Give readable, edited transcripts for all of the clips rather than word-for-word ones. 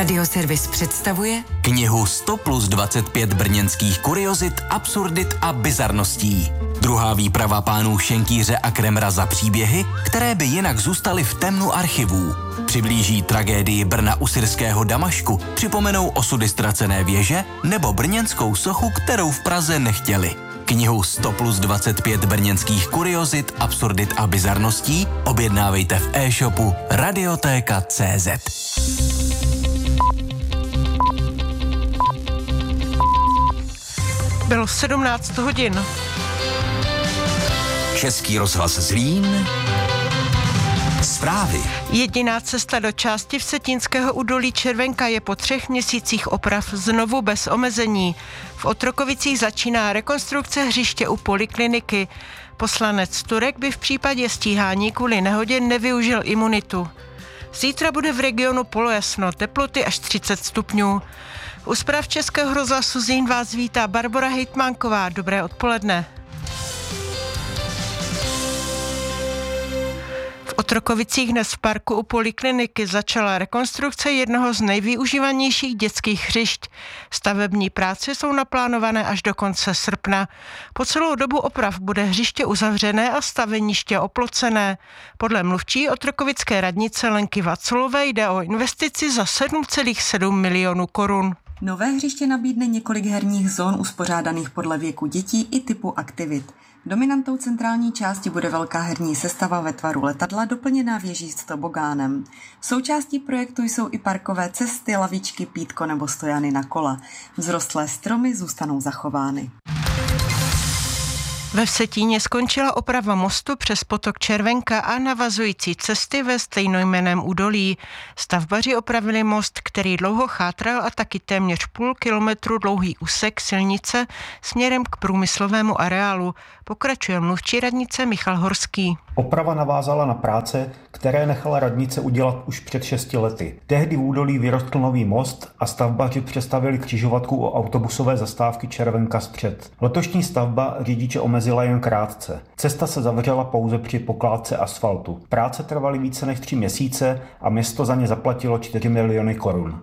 Radioservis představuje knihu 100 plus 25 brněnských kuriozit, absurdit a bizarností. Druhá výprava pánů Šenkýře a Kremra za příběhy, které by jinak zůstaly v temnu archivů. Přiblíží tragédii Brna u syrského Damašku, připomenou osudy ztracené věže nebo brněnskou sochu, kterou v Praze nechtěli. Knihu 100 plus 25 brněnských kuriozit, absurdit a bizarností objednávejte v e-shopu Radiotéka.cz. Bylo 17 hodin. Český rozhlas Zlín. Zprávy. Jediná cesta do části Vsetínského údolí Červenka je po 3 měsících oprav znovu bez omezení. V Otrokovicích začíná rekonstrukce hřiště u polikliniky. Poslanec Turek by v případě stíhání kvůli nehodě nevyužil imunitu. Zítra bude v regionu polojasno, teploty až 30 stupňů. U zpráv Českého rozhlasu Zlín vás vítá Barbora Hejtmánková. Dobré odpoledne. V Otrokovicích dnes v parku u polikliniky začala rekonstrukce jednoho z nejvyužívanějších dětských hřišť. Stavební práce jsou naplánované až do konce srpna. Po celou dobu oprav bude hřiště uzavřené a staveniště oplocené. Podle mluvčí otrokovické radnice Lenky Vaculové jde o investici za 7,7 milionů korun. Nové hřiště nabídne několik herních zón uspořádaných podle věku dětí i typu aktivit. Dominantou centrální části bude velká herní sestava ve tvaru letadla doplněná věží s tobogánem. Součástí projektu jsou i parkové cesty, lavičky, pítko nebo stojany na kola. Vzrostlé stromy zůstanou zachovány. Ve Vsetíně skončila oprava mostu přes potok Červenka a navazující cesty ve stejnojmenném údolí. Stavbaři opravili most, který dlouho chátral, a taky téměř půl kilometru dlouhý úsek silnice směrem k průmyslovému areálu. Pokračuje mluvčí radnice Michal Horský. Oprava navázala na práce, které nechala radnice udělat už před 6 lety. Tehdy v údolí vyrostl nový most a stavbaři přestavili křižovatku u autobusové zastávky Červenka zpřed. Letošní stavba řidiče omezila jen krátce. Cesta se zavřela pouze při pokládce asfaltu. Práce trvaly více než 3 měsíce a město za ně zaplatilo 4 miliony korun.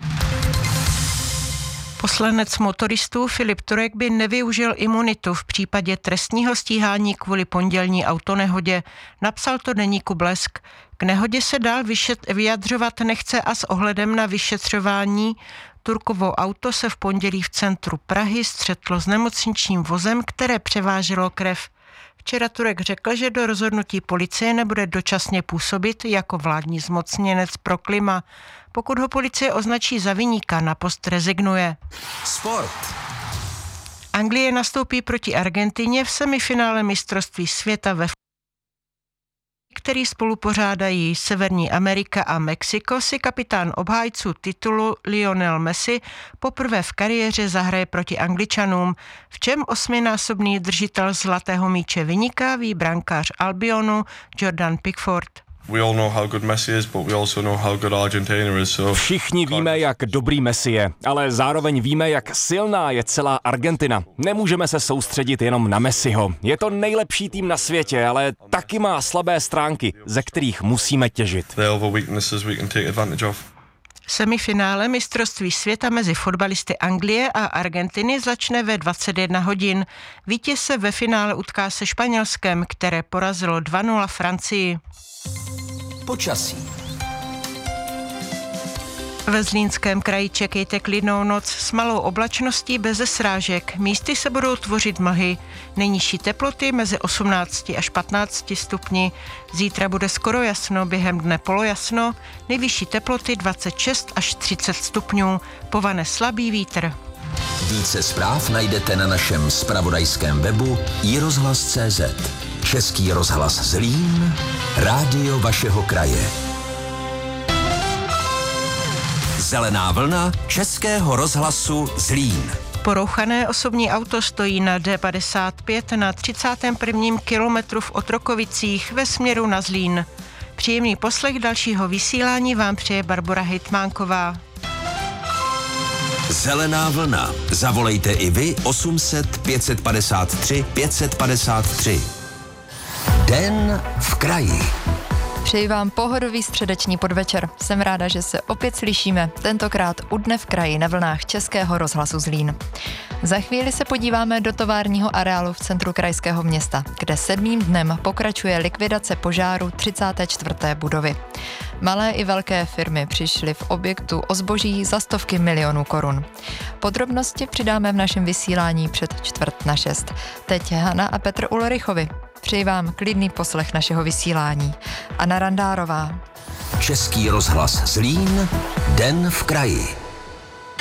Poslanec motoristů Filip Turek by nevyužil imunitu v případě trestního stíhání kvůli pondělní autonehodě. Napsal to deníku Blesk. K nehodě se dál vyjadřovat nechce a s ohledem na vyšetřování Turkovo auto se v pondělí v centru Prahy střetlo s nemocničním vozem, které převáželo krev. Včera Turek řekl, že do rozhodnutí policie nebude dočasně působit jako vládní zmocněnec pro klima. Pokud ho policie označí za viníka, na post rezignuje. Sport. Anglie nastoupí proti Argentině v semifinále mistrovství světa ve který spolupořádají Severní Amerika a Mexiko, si kapitán obhájců titulu Lionel Messi poprvé v kariéře zahraje proti Angličanům, v čem 8násobný držitel zlatého míče vyniká, ví brankář Albionu Jordan Pickford. Všichni víme, jak dobrý Messi je, ale zároveň víme, jak silná je celá Argentina. Nemůžeme se soustředit jenom na Messiho. Je to nejlepší tým na světě, ale taky má slabé stránky, ze kterých musíme těžit. Semifinále mistrovství světa mezi fotbalisty Anglie a Argentiny začne ve 21 hodin. Vítěz se ve finále utká se Španělskem, které porazilo 2-0 Francii. Počasí. Ve Zlínském kraji čekejte klidnou noc s malou oblačností beze srážek. Místy se budou tvořit mlhy. Nejnižší teploty mezi 18 až 15 stupni. Zítra bude skoro jasno, během dne polojasno. Nejvyšší teploty 26 až 30 stupňů. Povane slabý vítr. Více zpráv najdete na našem zpravodajském webu iRozhlas.cz. Český rozhlas Zlín, rádio vašeho kraje. Zelená vlna Českého rozhlasu Zlín. Porouchané osobní auto stojí na D55 na 31. kilometru v Otrokovicích ve směru na Zlín. Příjemný poslech dalšího vysílání vám přeje Barbora Hejtmánková. Zelená vlna. Zavolejte i vy 800 553 553. Den v kraji. Přeji vám pohodový středeční podvečer. Jsem ráda, že se opět slyšíme, tentokrát u Dne v kraji na vlnách Českého rozhlasu Zlín. Za chvíli se podíváme do továrního areálu v centru krajského města, kde 7. dnem pokračuje likvidace požáru 34. budovy. Malé i velké firmy přišly v objektu o zboží za stovky milionů korun. Podrobnosti přidáme v našem vysílání před 5:45. Teď Hana a Petr Ulrichovi. Přeji vám klidný poslech našeho vysílání. Anna Randárová. Český rozhlas Zlín, Den v kraji.